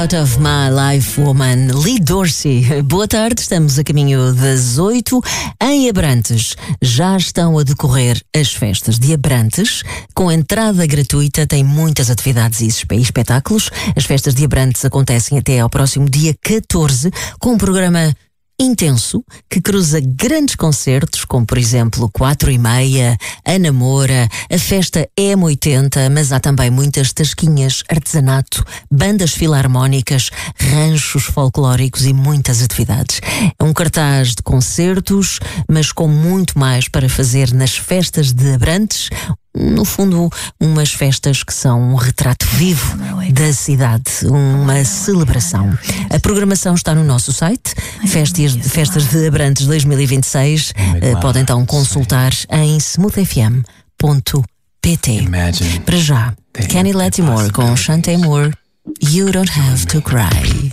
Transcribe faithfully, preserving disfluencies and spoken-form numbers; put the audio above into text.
Out of My Life Woman, Lee Dorsey. Boa tarde, estamos a caminho das oito. Em Abrantes já estão a decorrer as festas de Abrantes, com entrada gratuita, tem muitas atividades e espetáculos. As festas de Abrantes acontecem até ao próximo dia catorze, com um programa intenso, que cruza grandes concertos, como por exemplo Quatro e Meia, a Namora, a Festa M oitenta, mas há também muitas tasquinhas, artesanato, bandas filarmónicas, ranchos folclóricos e muitas atividades. É um cartaz de concertos, mas com muito mais para fazer nas festas de Abrantes. No fundo, umas festas que são um retrato vivo da cidade, uma celebração. A programação está no nosso site, Festas, Festas de Abrantes dois mil e vinte e seis. Uh, podem então consultar em smooth f m ponto p t. Para já, Kenny Lattimore com Chante Moore, You Don't Have to Cry.